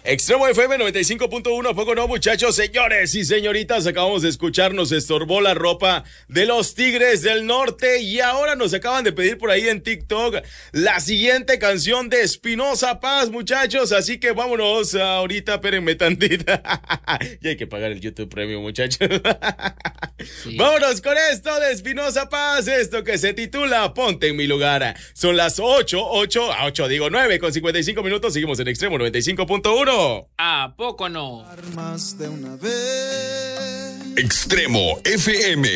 Extremo FM 95.1, ¿a poco no, muchachos? Señores y señoritas, acabamos de escuchar, nos estorbó la ropa de los Tigres del Norte y ahora nos acaban de pedir por ahí en TikTok la siguiente canción de Espinoza Paz, muchachos, así que vámonos ahorita, espérenme tantita. Y hay que pagar el YouTube Premium, muchachos. Sí. Vámonos con esto de Espinoza Paz, esto que se titula Ponte en mi lugar. Son las 9 con 55 minutos, seguimos en Extremo 95.1. ¿A poco no? Más de una vez. Extremo FM.